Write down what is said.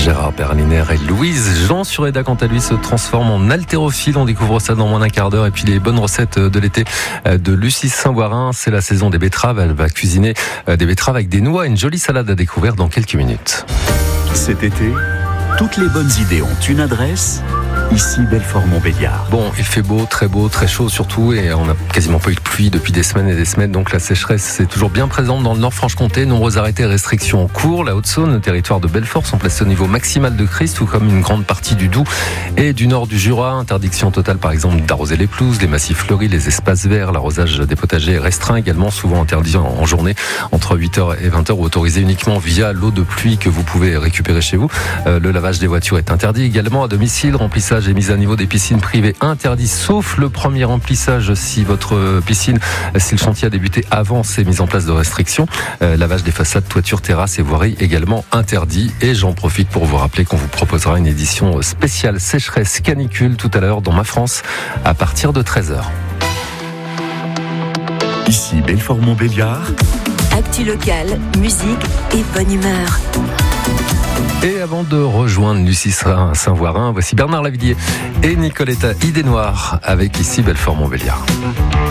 Gérard Berliner et Louise. Jean Sureda, quant à lui, se transforme en haltérophile. On découvre ça dans moins d'un quart d'heure. Et puis les bonnes recettes de l'été de Lucie Saint-Voirin. C'est la saison des betteraves. Elle va cuisiner des betteraves avec des noix. Une jolie salade à découvrir dans quelques minutes. Cet été, toutes les bonnes idées ont une adresse. Ici, Belfort-Montbéliard. Bon, il fait beau, très chaud surtout, et on n'a quasiment pas eu de pluie depuis des semaines et des semaines, donc la sécheresse est toujours bien présente dans le Nord-Franche-Comté. Nombreux arrêtés et restrictions en cours. La Haute-Saône, le territoire de Belfort, sont placés au niveau maximal de crise, tout comme une grande partie du Doubs et du nord du Jura. Interdiction totale, par exemple, d'arroser les pelouses, les massifs fleuris, les espaces verts. L'arrosage des potagers est restreint également, souvent interdit en journée entre 8h et 20h, ou autorisé uniquement via l'eau de pluie que vous pouvez récupérer chez vous. Le lavage des voitures est interdit également à domicile. Remplissage et mise à niveau des piscines privées interdit, sauf le premier remplissage si votre piscine, si le chantier a débuté avant ces mises en place de restrictions. Lavage des façades, toitures, terrasses et voiries également interdit. Et j'en profite pour vous rappeler qu'on vous proposera une édition spéciale sécheresse canicule tout à l'heure dans Ma France à partir de 13h. Ici, Belfort-Montbéliard. Actu locale, musique et bonne humeur. Et avant de rejoindre Lucie Saint-Voirin, voici Bernard Lavillier et Nicoletta Idénoir avec ici Belfort-Montbéliard.